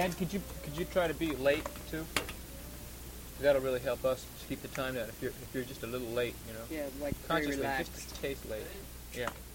And could you try to be late too? That'll really help us keep the time down. If you're just a little late, Yeah, like very consciously relaxed. just a taste late. Yeah.